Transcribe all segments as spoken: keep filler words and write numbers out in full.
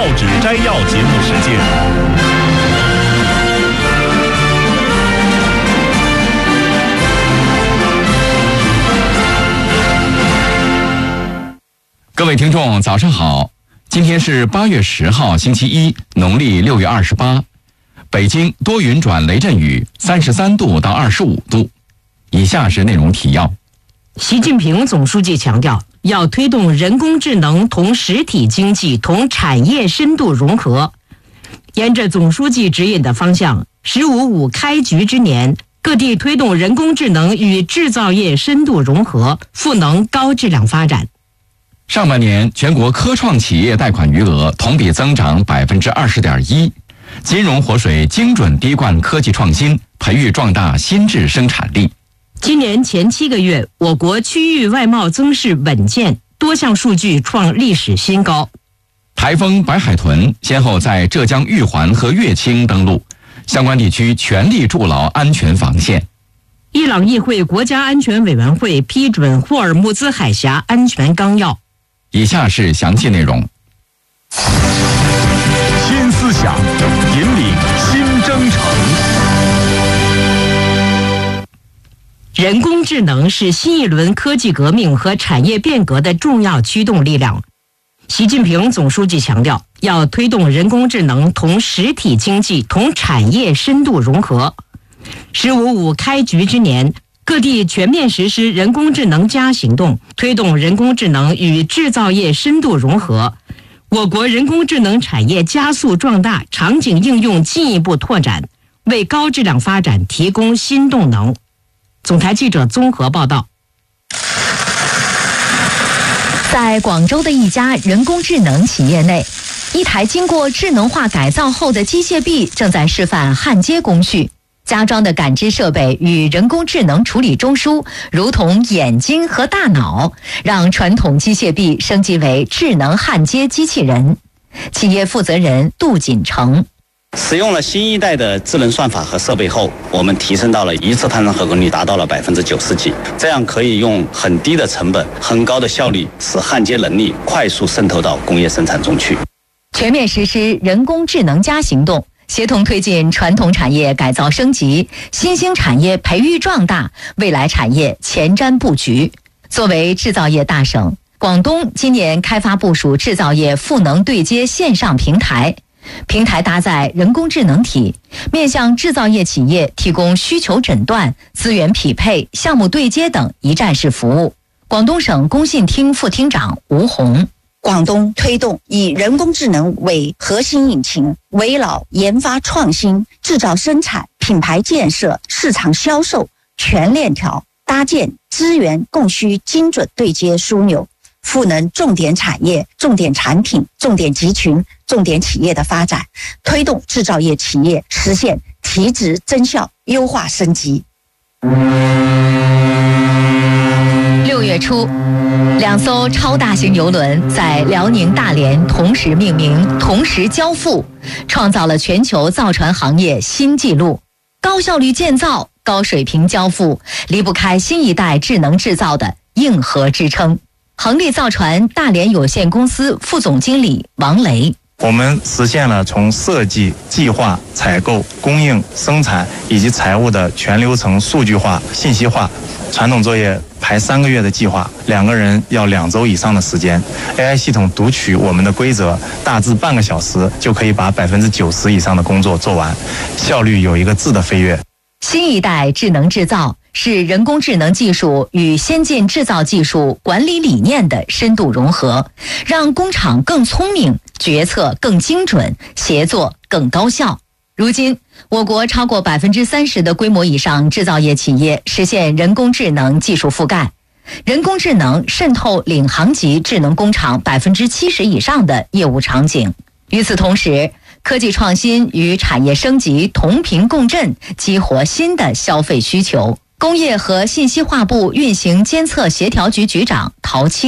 纸摘要节目时间。 各位听众早上好，今天是八月十号星期一，农历六月二十八。北京多云转雷阵雨，三十三度到二十五度。以下是内容提要。 习近平总书记强调，要推动人工智能同实体经济同产业深度融合。沿着总书记指引的方向，十五五开局之年，各地推动人工智能与制造业深度融合，赋能高质量发展。 上半年全国科创企业贷款余额同比增长百分之二十点一，金融活水精准滴灌科技创新，培育壮大新质生产力。 今年前七个月，我国区域外贸增势稳健，多项数据创历史新高。 台风白海豚先后在浙江玉环和乐清登陆，相关地区全力筑牢安全防线。 伊朗议会国家安全委员会批准霍尔木兹海峡安全纲要。 以下是详细内容。 新思想引领新征程。 人工智能是新一轮科技革命和产业变革的重要驱动力量。习近平总书记强调，要推动人工智能同实体经济同产业深度融合。十五五开局之年，各地全面实施人工智能加行动，推动人工智能与制造业深度融合。我国人工智能产业加速壮大，场景应用进一步拓展，为高质量发展提供新动能。总台记者综合报道。 在广州的一家人工智能企业内，一台经过智能化改造后的机械臂正在示范焊接工序。加装的感知设备与人工智能处理中枢如同眼睛和大脑，让传统机械臂升级为智能焊接机器人。企业负责人杜锦成： 使用了新一代的智能算法和设备后，我们提升到了一次碳酸合成率达到了百分之九十几，这样可以用很低的成本、很高的效率，使焊接能力快速渗透到工业生产中去。 全面实施人工智能加行动，协同推进传统产业改造升级，新兴产业培育壮大，未来产业前瞻布局。作为制造业大省，广东今年开发部署制造业赋能对接线上平台。平台搭载人工智能体，面向制造业企业提供需求诊断、资源匹配、项目对接等一站式服务。广东省工信厅副厅长吴红： 广东推动以人工智能为核心引擎，围绕研发创新、制造生产、品牌建设、市场销售全链条，搭建资源供需精准对接枢纽，赋能重点产业、重点产品、重点集群、重点企业的发展，推动制造业企业实现提质增效、优化升级。 六月初，两艘超大型邮轮在辽宁大连同时命名、同时交付，创造了全球造船行业新纪录。高效率建造、高水平交付，离不开新一代智能制造的硬核支撑。恒力造船大连有限公司副总经理王雷： 我们实现了从设计、计划、采购、供应、生产以及财务的全流程数据化、信息化。传统作业排三个月的计划，两个人要两周以上的时间。A I 系统读取我们的规则，大致半个小时就可以把百分之九十以上的工作做完，效率有一个质的飞跃。 新一代智能制造是人工智能技术与先进制造技术管理理念的深度融合，让工厂更聪明，决策更精准，协作更高效。如今，我国超过百分之三十的规模以上制造业企业实现人工智能技术覆盖，人工智能渗透领航级智能工厂百分之七十以上的业务场景。与此同时，科技创新与产业升级同频共振，激活新的消费需求。工业和信息化部运行监测协调局局长陶青：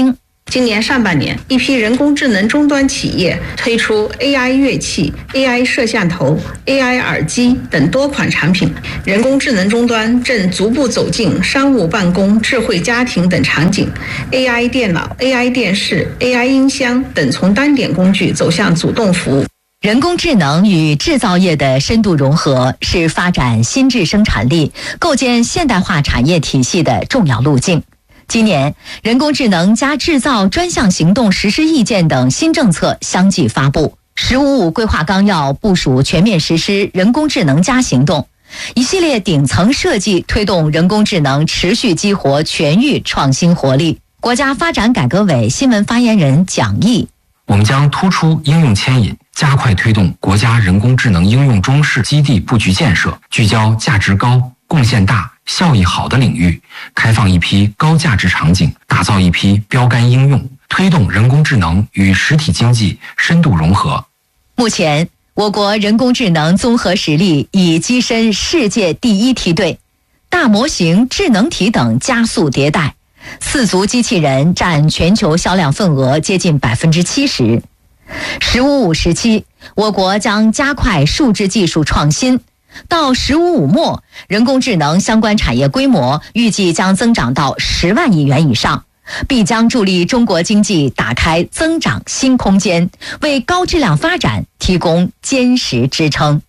今年上半年，一批人工智能终端企业推出 A I 乐器、A I 摄像头、A I 耳机等多款产品。人工智能终端正逐步走进商务办公、智慧家庭等场景。A I 电脑、A I 电视、A I 音箱等从单点工具走向主动服务。 人工智能与制造业的深度融合是发展新质生产力、构建现代化产业体系的重要路径。今年，人工智能加制造专项行动实施意见等新政策相继发布。十五五规划纲要部署全面实施人工智能加行动，一系列顶层设计推动人工智能持续激活全域创新活力。国家发展改革委新闻发言人蒋毅： 我们将突出应用牵引，加快推动国家人工智能应用中试基地布局建设，聚焦价值高、贡献大、效益好的领域，开放一批高价值场景，打造一批标杆应用，推动人工智能与实体经济深度融合。 目前，我国人工智能综合实力已跻身世界第一梯队，大模型、智能体等加速迭代，四足机器人占全球销量份额接近百分之七十。十五五时期，我国将加快数字技术创新。到十五五末，人工智能相关产业规模预计将增长到十万亿元以上，必将助力中国经济打开增长新空间，为高质量发展提供坚实支撑。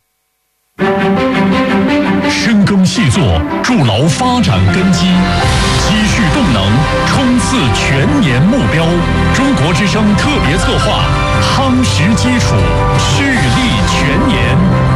深耕细作，筑牢发展根基，积蓄动能，冲刺全年目标。中国之声特别策划，夯实基础，蓄力全年。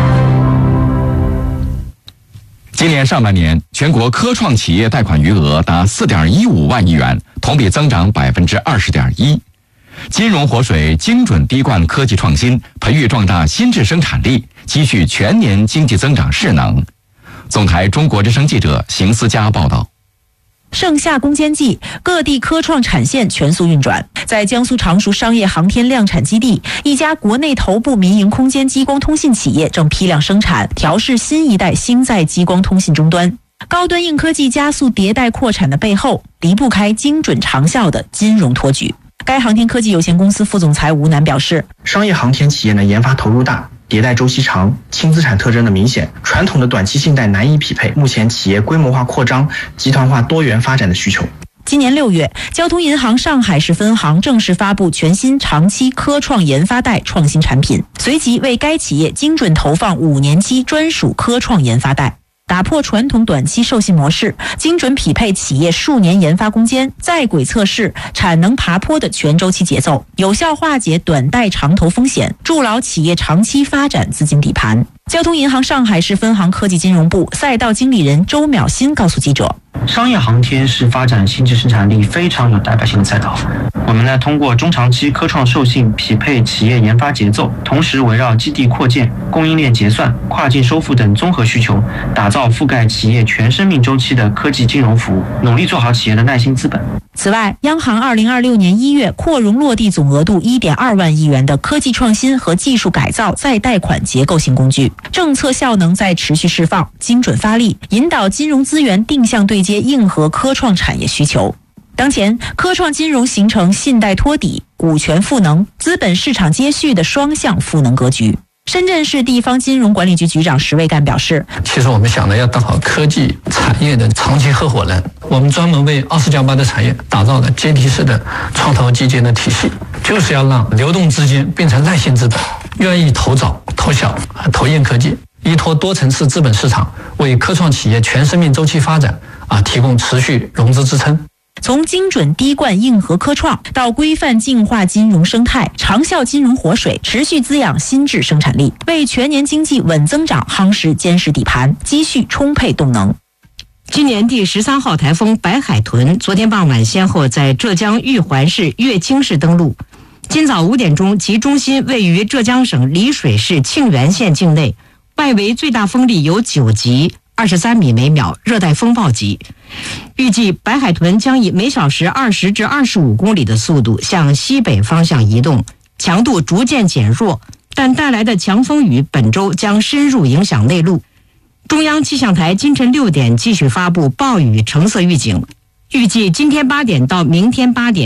今年上半年，全国科创企业贷款余额达四点一五万亿元，同比增长百分之二十点一。金融活水精准滴灌科技创新，培育壮大新质生产力，积蓄全年经济增长势能。总台中国之声记者邢思佳报道。 盛夏攻坚季，各地科创产线全速运转。在江苏常熟商业航天量产基地，一家国内头部民营空间激光通信企业正批量生产、调试新一代星载激光通信终端。高端硬科技加速迭代扩产的背后，离不开精准长效的金融托举。该航天科技有限公司副总裁吴楠表示， 商业航天企业呢研发投入大，迭代周期长，轻资产特征的明显，传统的短期信贷难以匹配目前企业规模化扩张、集团化多元发展的需求。 今年六月，交通银行上海市分行正式发布全新长期科创研发贷创新产品，随即为该企业精准投放五年期专属科创研发贷。打破传统短期授信模式，精准匹配企业数年研发攻坚、在轨测试、产能爬坡的全周期节奏，有效化解短贷长投风险，筑牢企业长期发展资金底盘。交通银行上海市分行科技金融部赛道经理人周淼新告诉记者， 商业航天是发展新质生产力非常有代表性的赛道。我们呢，通过中长期科创授信匹配企业研发节奏，同时围绕基地扩建、供应链结算、跨境收付等综合需求，打造覆盖企业全生命周期的科技金融服务，努力做好企业的耐心资本。 此外，央行二零二六年一月扩容落地总额度一点二万亿元的科技创新和技术改造再贷款结构性工具，政策效能在持续释放，精准发力，引导金融资源定向对接硬核科创产业需求。当前，科创金融形成信贷托底、股权赋能、资本市场接续的双向赋能格局。深圳市地方金融管理局局长石卫干表示， 其实我们想的要当好科技产业的长期合伙人，我们专门为二十加八的产业打造了阶梯式的创投基金的体系，就是要让流动资金变成耐性资本，愿意投早、投小、投硬科技，依托多层次资本市场，为科创企业全生命周期发展啊提供持续融资支撑。 从精准滴灌硬核科创到规范净化金融生态，长效金融活水持续滋养新质生产力，为全年经济稳增长夯实坚实底盘，积蓄充沛动能。 今年第十三号台风白海豚昨天傍晚先后在浙江玉环市、乐清市登陆。今早五点钟，其中心位于浙江省丽水市庆元县境内，外围最大风力有九级，二十三米每秒，热带风暴级。预计白海豚将以每小时二十至二十五公里的速度向西北方向移动，强度逐渐减弱，但带来的强风雨本周将深入影响内陆。中央气象台今晨六点继续发布暴雨橙色预警，预计今天八点到明天八点，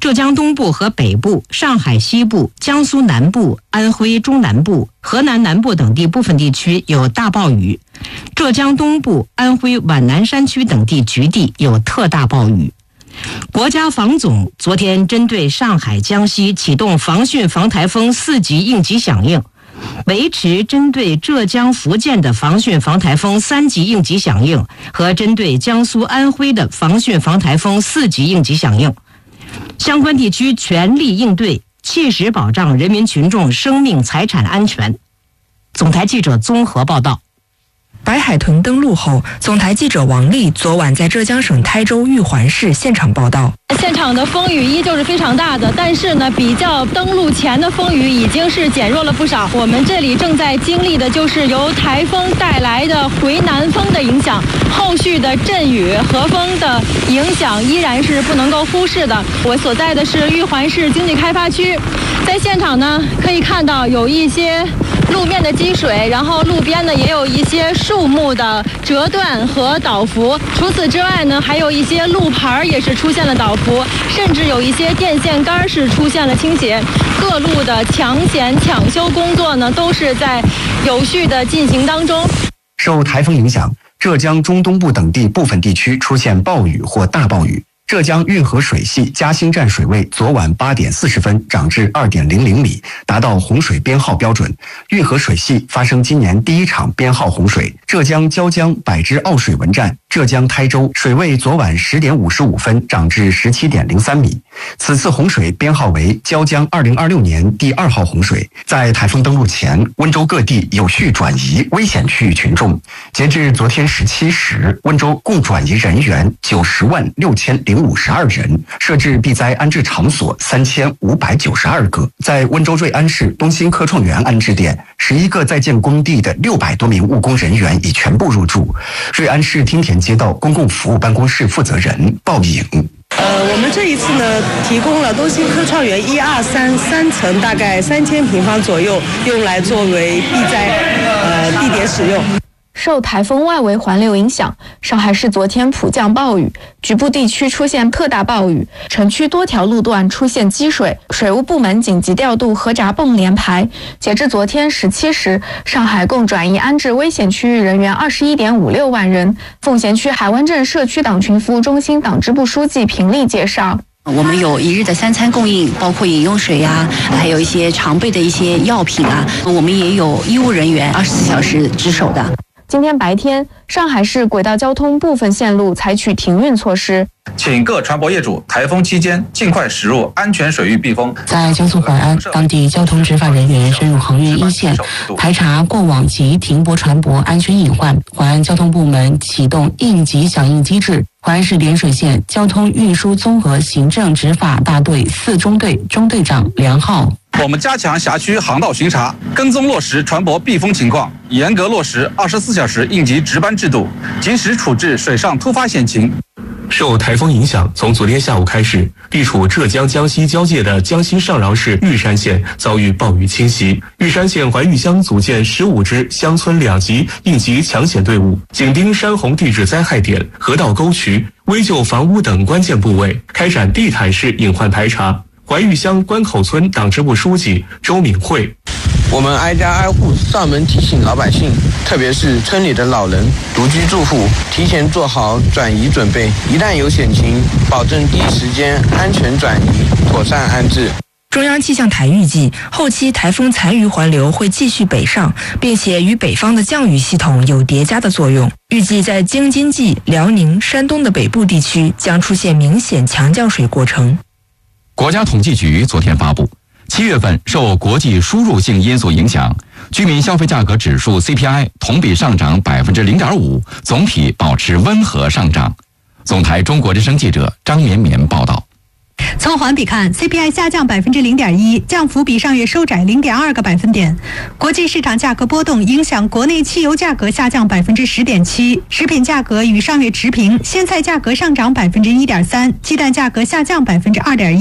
浙江东部和北部、上海西部、江苏南部、安徽中南部、河南南部等地部分地区有大暴雨，浙江东部、安徽皖南山区等地局地有特大暴雨。国家防总昨天针对上海、江西启动防汛防台风四级应急响应，维持针对浙江、福建的防汛防台风三级应急响应和针对江苏、安徽的防汛防台风四级应急响应。相关地区全力应对，切实保障人民群众生命财产安全。总台记者综合报道。 白海豚登陆后，总台记者王丽昨晚在浙江省台州玉环市现场报道。 现场的风雨依旧是非常大的，但是呢，比较登陆前的风雨已经是减弱了不少。我们这里正在经历的就是由台风带来的回南风的影响，后续的阵雨和风的影响依然是不能够忽视的。我所在的是玉环市经济开发区，在现场呢可以看到有一些路面的积水，然后路边呢也有一些树木的折断和倒伏。除此之外呢，还有一些路牌也是出现了倒伏，甚至有一些电线杆是出现了倾斜。各路的抢险抢修工作呢都是在有序的进行当中。 受台风影响，浙江中东部等地部分地区出现暴雨或大暴雨。浙江运河水系嘉兴站水位昨晚八点四十分涨至二点零零米，达到洪水编号标准。运河水系发生今年第一场编号洪水。浙江椒江百支奥水文站浙江台州水位昨晚十点五十五分涨至十七点零三米，此次洪水编号为椒江二零二六年第二号洪水。在台风登陆前，温州各地有序转移危险区域群众。截至昨天十七时，温州共转移人员九十万六千零五十二人，设置避灾安置场所三千五百九十二个。在温州瑞安市东兴科创园安置点，十一个在建工地的六百多名务工人员已全部入住。瑞安市汀田街道公共服务办公室负责人鲍颖。 呃，我们这一次呢，提供了东兴科创园一二三三层，大概三千平方左右，用来作为避灾呃地点使用。 受台风外围环流影响，上海市昨天普降暴雨，局部地区出现特大暴雨，城区多条路段出现积水，水务部门紧急调度河闸泵连排。截至昨天十七时，上海共转移安置危险区域人员二十一点五六万人。奉贤区海湾镇社区党群服务中心党支部书记平丽介绍。 我们有一日的三餐供应，包括饮用水呀、啊，还有一些常备的一些药品啊。我们也有医务人员二十四小时值守的。 今天白天，上海市轨道交通部分线路采取停运措施， 请各船舶业主台风期间尽快驶入安全水域避风。 在江苏淮安，当地交通执法人员深入航运一线，排查过往及停泊船舶安全隐患。淮安交通部门启动应急响应机制。淮安市涟水县交通运输综合行政执法大队四中队中队长梁浩。 我们加强辖区航道巡查，跟踪落实船舶避风情况，严格落实二十四小时应急值班制度，及时处置水上突发险情。 受台风影响，从昨天下午开始，地处浙江江西交界的江西上饶市玉山县遭遇暴雨侵袭。玉山县怀玉乡组建十五支乡村两级应急抢险队伍，紧盯山洪地质灾害点、河道沟渠、危旧房屋等关键部位，开展地毯式隐患排查。怀玉乡关口村党支部书记周敏慧， 我们挨家挨户上门提醒老百姓，特别是村里的老人、独居住户，提前做好转移准备，一旦有险情，保证第一时间安全转移，妥善安置。 中央气象台预计，后期台风残余环流会继续北上，并且与北方的降雨系统有叠加的作用。预计在京津冀、辽宁、山东的北部地区将出现明显强降水过程。 国家统计局昨天发布，七月份受国际输入性因素影响，居民消费价格指数 C P I 同比上涨百分之零点五，总体保持温和上涨。总台中国之声记者张绵绵报道。 从环比看 ，C P I 下降百分之零点一，降幅比上月收窄零点二个百分点。国际市场价格波动影响国内汽油价格下降百分之十点七，食品价格与上月持平，鲜菜价格上涨百分之一点三，鸡蛋价格下降百分之二点一。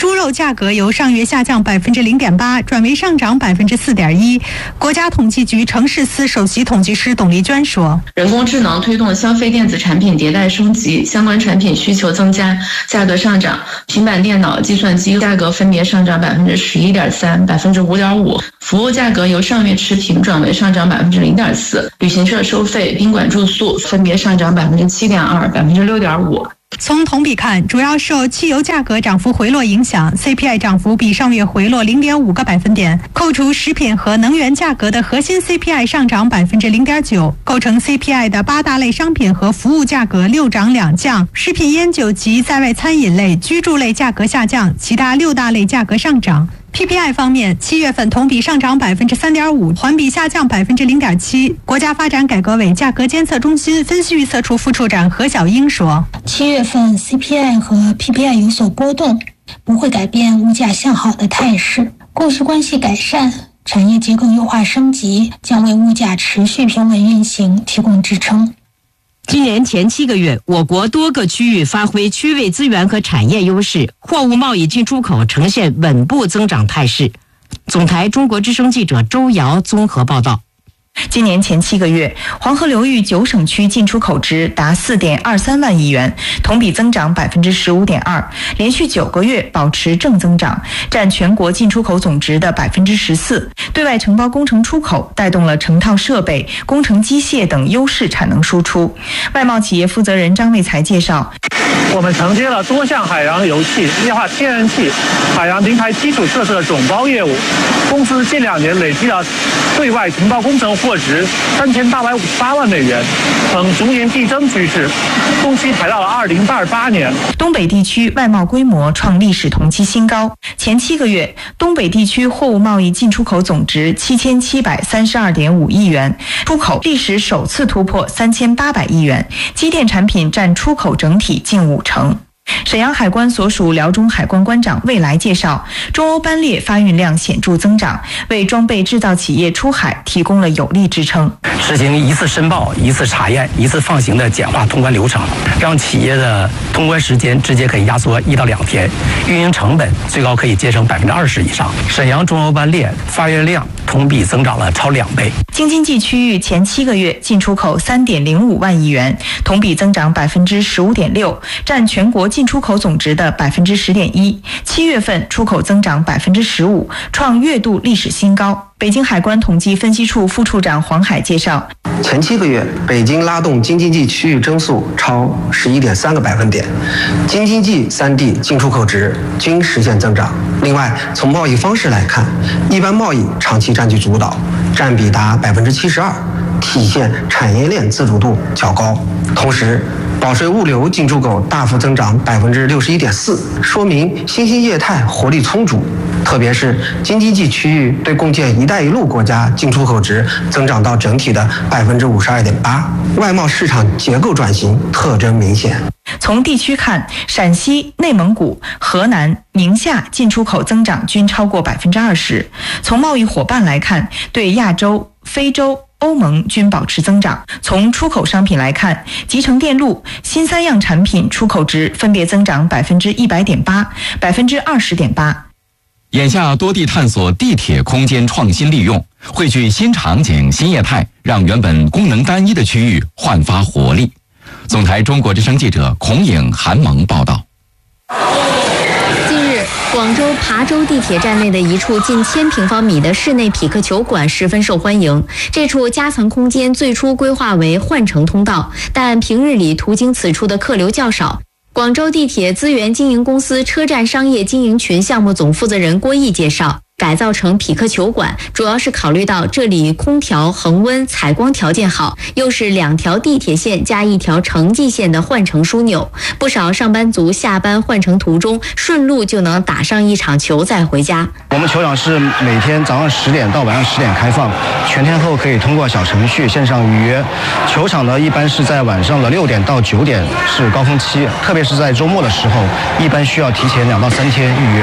猪肉价格由上月下降百分之零点八，转为上涨百分之四点一。国家统计局城市司首席统计师董丽娟说：“ 人工智能推动消费电子产品迭代升级，相关产品需求增加，价格上涨。平板电脑、计算机价格分别上涨百分之十一点三、百分之五点五。服务价格由上月持平转为上涨百分之零点四。旅行社收费、宾馆住宿分别上涨百分之七点二、百分之六点五。” 从同比看，主要受汽油价格涨幅回落影响 ，C P I 涨幅比上月回落零点五个百分点。扣除食品和能源价格的核心 C P I 上涨百分之零点九，构成 C P I 的八大类商品和服务价格六涨两降，食品烟酒及在外餐饮类、居住类价格下降，其他六大类价格上涨。P P I 方面，七月份同比上涨百分之三点五，环比下降百分之零点七。国家发展改革委价格监测中心分析预测处副处长何小英说：“ 七月份 C P I 和 P P I 有所波动，不会改变物价向好的态势。供需关系改善、产业结构优化升级，将为物价持续平稳运行提供支撑。” 今年前七个月，我国多个区域发挥区位资源和产业优势，货物贸易进出口呈现稳步增长态势。总台中国之声记者周瑶综合报道。 今年前七个月，黄河流域九省区进出口值达四点二三万亿元，同比增长百分之十五点二，连续九个月保持正增长，占全国进出口总值的百分之十四。对外承包工程出口带动了成套设备、工程机械等优势产能输出。外贸企业负责人张卫才介绍， 我们承接了多项海洋油气、液化天然气、海洋平台基础设施的总包业务，公司近两年累计了对外承包工程货值三千八百五十八万美元，呈逐年递增趋势，中期排到了二零二八年。 东北地区外贸规模创历史同期新高，前七个月，东北地区货物贸易进出口总值七千七百三十二点五亿元，出口历史首次突破三千八百亿元，机电产品占出口整体近五成。沈阳海关所属辽中海关关长魏来介绍，中欧班列发运量显著增长，为装备制造企业出海提供了有力支撑。 实行一次申报、一次查验、一次放行的简化通关流程，让企业的通关时间直接可以压缩一到两天，运营成本最高可以节省百分之二十以上。沈阳中欧班列发运量同比增长了超两倍。 京津冀区域前七个月进出口三点零五万亿元，同比增长百分之十五点六，占全国进出口总值的百分之十点一。七月份出口增长百分之十五，创月度历史新高。北京海关统计分析处副处长黄海介绍， 前七个月，北京拉动京津冀区域增速超十一点三个百分点，京津冀三地进出口值均实现增长。另外，从贸易方式来看，一般贸易长期占据主导，占比达百分之七十二，体现产业链自主度较高。同时，保税物流进出口大幅增长百分之六十一点四，说明新兴业态活力充足。特别是京津冀区域对共建“一带一路”国家进出口值增长到整体的百分之五十二点八，外贸市场结构转型特征明显。 从地区看，陕西、内蒙古、河南、宁夏进出口增长均超过百分之二十。从贸易伙伴来看，对亚洲、非洲、欧盟均保持增长。从出口商品来看，集成电路、新三样产品出口值分别增长百分之一百点八、百分之二十点八。 眼下多地探索地铁空间创新利用，汇聚新场景、新业态，让原本功能单一的区域焕发活力。总台中国之声记者孔颖、韩萌报道。 近日，广州琶洲地铁站内的一处近千平方米的室内匹克球馆十分受欢迎。这处夹层空间最初规划为换乘通道，但平日里途经此处的客流较少。广州地铁资源经营公司车站商业经营群项目总负责人郭毅介绍，改造成匹克球馆，主要是考虑到这里空调、恒温、采光条件好，又是两条地铁线加一条城际线的换乘枢纽，不少上班族下班换乘途中顺路就能打上一场球再回家。 我们球场是每天早上十点到晚上十点开放，全天候可以通过小程序线上预约。球场呢，一般是在晚上的六点到九点是高峰期，特别是在周末的时候，一般需要提前两到三天预约。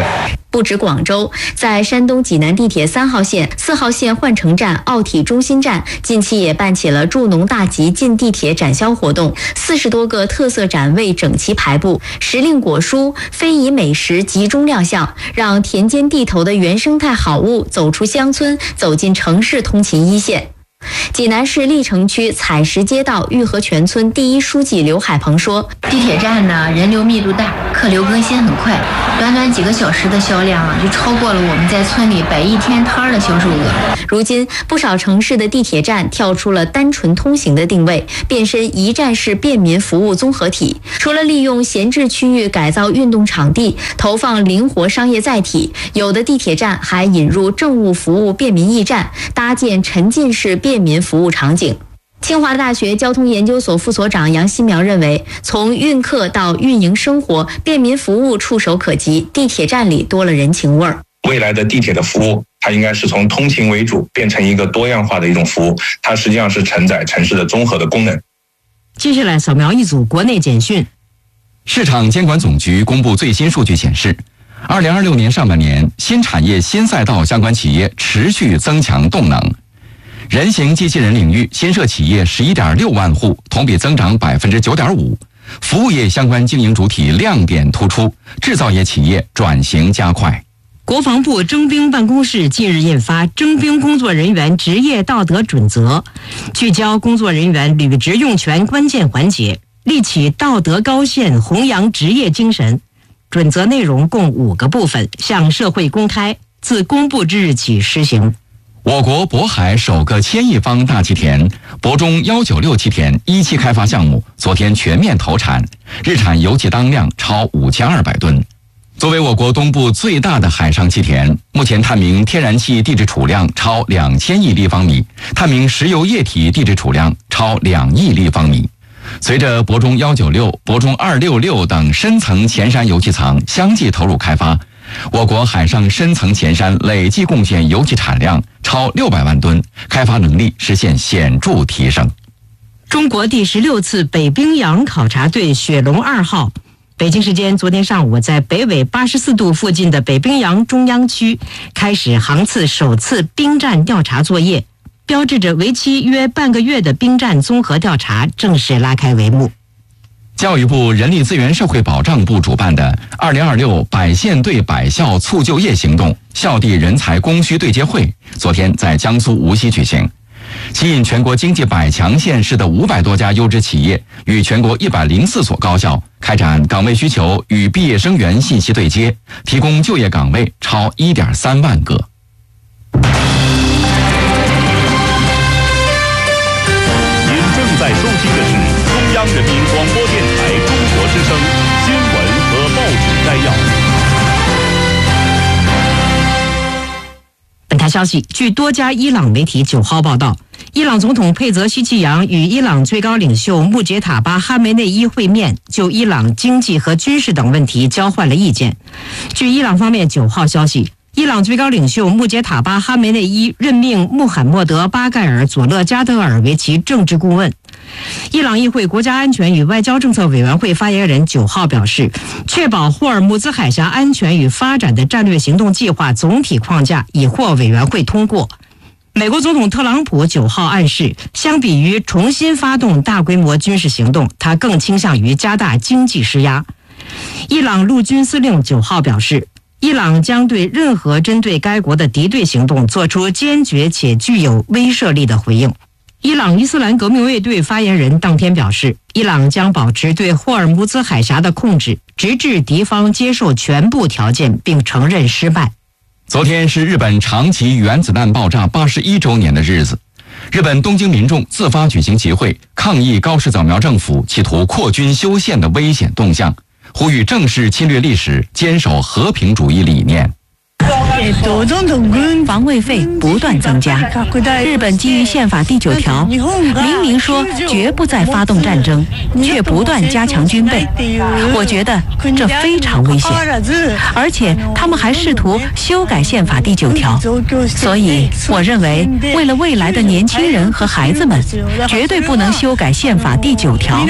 不止广州，在山东济南地铁三号线、四号线换乘站、奥体中心站，近期也办起了助农大集进地铁展销活动。四十多个特色展位整齐排布，时令果蔬、非遗美食集中亮相，让田间地头的原生态好物走出乡村，走进城市通勤一线。济南市历城区采石街道玉河泉村第一书记刘海鹏说：“ 地铁站呢，人流密度大，客流更新很快，短短几个小时的销量啊，就超过了我们在村里摆一天摊的销售额。” 如今，不少城市的地铁站跳出了单纯通行的定位，变身一站式便民服务综合体。除了利用闲置区域改造运动场地，投放灵活商业载体，有的地铁站还引入政务服务便民驿站，搭建沉浸式便民服务场景。清华大学交通研究所副所长杨新苗认为，从运客到运营生活，便民服务触手可及，地铁站里多了人情味儿。 未来的地铁的服务，它应该是从通勤为主，变成一个多样化的一种服务，它实际上是承载城市的综合的功能。 接下来扫描一组国内简讯。 市场监管总局公布最新数据显示，二零二六年上半年，新产业新赛道相关企业持续增强动能。人形机器人领域新设企业十一点六万户，同比增长百分之九点五。服务业相关经营主体亮点突出，制造业企业转型加快。 国防部征兵办公室近日印发《征兵工作人员职业道德准则》，聚焦工作人员履职用权关键环节，立起道德高线，弘扬职业精神。准则内容共五个部分，向社会公开，自公布之日起施行。 我国渤海首个千亿方大气田渤中一九六气田一期开发项目昨天全面投产，日产油气当量超五千二百吨。作为我国东部最大的海上气田，目前探明天然气地质储量超两千亿立方米，探明石油液体地质储量超两亿立方米。随着渤中一九六、渤中二六六等深层前山油气藏相继投入开发，我国海上深层前山累计贡献油气产量超六百万吨，开发能力实现显著提升。 中国第十六次北冰洋考察队雪龙二号，北京时间昨天上午在北纬八十四度附近的北冰洋中央区开始航次首次冰站调查作业，标志着为期约半个月的冰站综合调查正式拉开帷幕。 教育部人力资源社会保障部主办的二零二六百县对百校促就业行动校地人才供需对接会昨天在江苏无锡举行，吸引全国经济百强县市的五百多家优质企业与全国一百零四所高校开展岗位需求与毕业生源信息对接，提供就业岗位超一点三万个。 您正在收听的是中央人民广播电台中国之声新闻和报纸摘要。 本台消息，据多家伊朗媒体九号报道，伊朗总统佩泽希奇扬与伊朗最高领袖穆杰塔巴哈梅内伊会面，就伊朗经济和军事等问题交换了意见。据伊朗方面九号消息，伊朗最高领袖穆杰塔巴哈梅内伊任命穆罕默德·巴盖尔·佐勒加德尔为其政治顾问。伊朗议会国家安全与外交政策委员会发言人九号表示，确保霍尔木兹海峡安全与发展的战略行动计划总体框架已获委员会通过。美国总统特朗普九号暗示，相比于重新发动大规模军事行动，他更倾向于加大经济施压。伊朗陆军司令九号表示，伊朗将对任何针对该国的敌对行动做出坚决且具有威慑力的回应。伊朗伊斯兰革命卫队发言人当天表示，伊朗将保持对霍尔木兹海峡的控制，直至敌方接受全部条件并承认失败。 昨天是日本长崎原子弹爆炸八十一周年的日子，日本东京民众自发举行集会，抗议高市早苗政府企图扩军修宪的危险动向，呼吁正视侵略历史，坚守和平主义理念。 防卫费不断增加。日本基于宪法第九条，明明说绝不再发动战争，却不断加强军备。我觉得这非常危险，而且他们还试图修改宪法第九条。所以，我认为为了未来的年轻人和孩子们，绝对不能修改宪法第九条。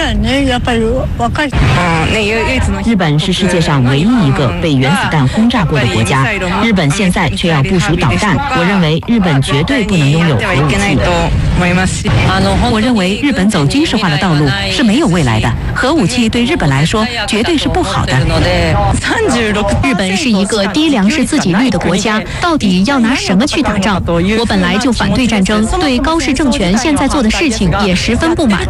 日本是世界上唯一一个被原子弹轰炸过的国家，日本现在却要部署导弹，我认为日本绝对不能拥有核武器。我认为日本走军事化的道路是没有未来的，核武器对日本来说绝对是不好的。 日本是一个低粮食自给率的国家，到底要拿什么去打仗？我本来就反对战争，对高市政权现在做的事情也十分不满。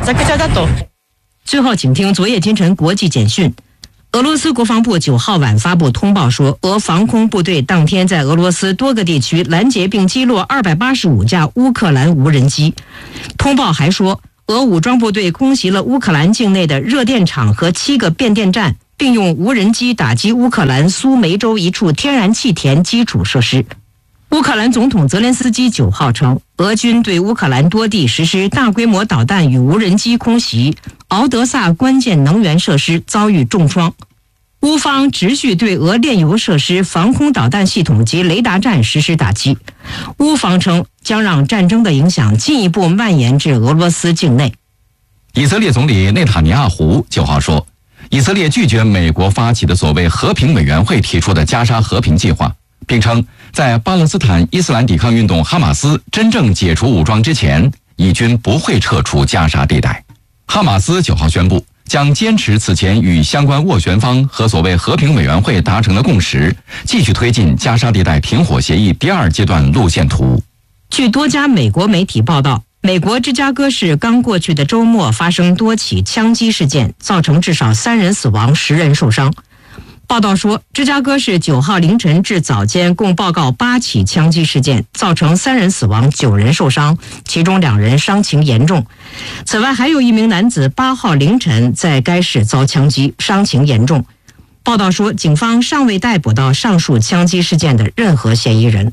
最后，请听昨夜今晨国际简讯。俄罗斯国防部九号晚发布通报说，俄防空部队当天在俄罗斯多个地区拦截并击落二百八十五架乌克兰无人机。通报还说，俄武装部队空袭了乌克兰境内的热电厂和七个变电站，并用无人机打击乌克兰苏梅州一处天然气田基础设施。乌克兰总统泽连斯基九号称，俄军对乌克兰多地实施大规模导弹与无人机空袭，敖德萨关键能源设施遭遇重创。乌方持续对俄炼油设施、防空导弹系统及雷达站实施打击。乌方称将让战争的影响进一步蔓延至俄罗斯境内。 以色列总理内塔尼亚胡九号说，以色列拒绝美国发起的所谓和平委员会提出的加沙和平计划，并称在巴勒斯坦伊斯兰抵抗运动哈马斯真正解除武装之前，以军不会撤出加沙地带。哈马斯九号宣布将坚持此前与相关斡旋方和所谓和平委员会达成的共识，继续推进加沙地带停火协议第二阶段路线图。 据多家美国媒体报道，美国芝加哥市刚过去的周末发生多起枪击事件，造成至少三人死亡，十人受伤。报道说，芝加哥市九号凌晨至早间共报告八起枪击事件，造成三人死亡，九人受伤，其中两人伤情严重。此外，还有一名男子八号凌晨在该市遭枪击，伤情严重。报道说，警方尚未逮捕到上述枪击事件的任何嫌疑人。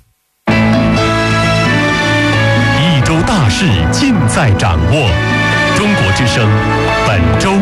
一周大事尽在掌握，中国之声本周。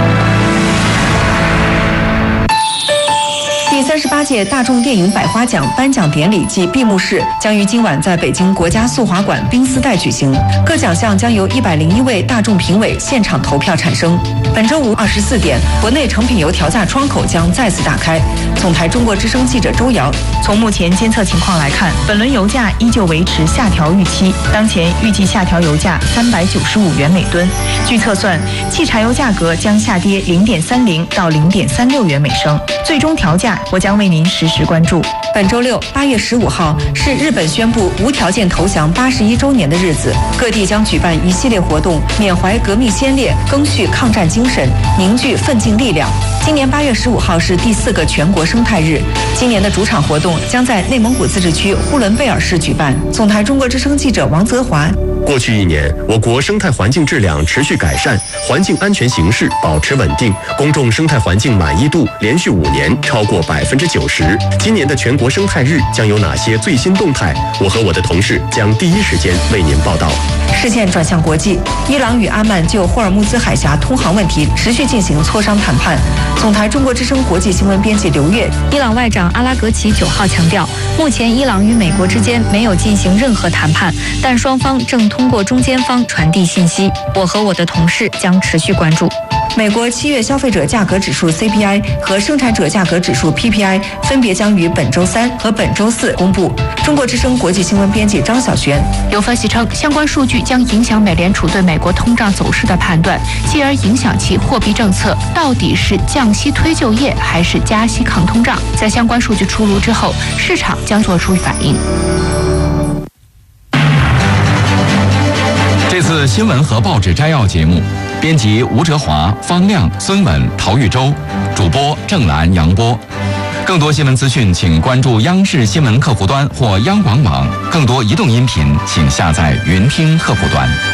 第三十八届大众电影百花奖颁奖典礼暨闭幕式将于今晚在北京国家速滑馆冰丝带举行，各奖项将由一百零一位大众评委现场投票产生。本周五二十四点，国内成品油调价窗口将再次打开。总台中国之声记者周瑶， 从目前监测情况来看，本轮油价依旧维持下调预期，当前预计下调油价三百九十五元每吨。据测算，汽柴油价格将下跌零点三零到零点三六元每升，最终调价我将为您实时关注。 本周六八月十五号是日本宣布无条件投降八十一周年的日子，各地将举办一系列活动，缅怀革命先烈，赓续抗战精神，凝聚奋进力量。今年八月十五号是第四个全国生态日，今年的主场活动将在内蒙古自治区呼伦贝尔市举办。总台中国之声记者王泽华。 过去一年，我国生态环境质量持续改善，环境安全形势保持稳定，公众生态环境满意度连续五年超过百分之九十。今年的全国生态日将有哪些最新动态？我和我的同事将第一时间为您报道。 视线转向国际，伊朗与阿曼就霍尔木兹海峡通航问题持续进行磋商谈判。总台中国之声国际新闻编辑刘月。 伊朗外长阿拉格齐九号强调，目前伊朗与美国之间没有进行任何谈判，但双方正通过中间方传递信息。我和我的同事将持续关注。 美国七月消费者价格指数 C P I 和生产者价格指数 P P I 分别将于本周三和本周四公布。中国之声国际新闻编辑张小璇。 有分析称，相关数据将影响美联储对美国通胀走势的判断，继而影响其货币政策到底是降息推就业还是加息抗通胀。在相关数据出炉之后，市场将做出反应。 这次新闻和报纸摘要节目，编辑吴哲华、方亮、孙稳、陶玉洲，主播郑兰、杨波。更多新闻资讯，请关注央视新闻客户端或央广网。更多移动音频，请下载云听客户端。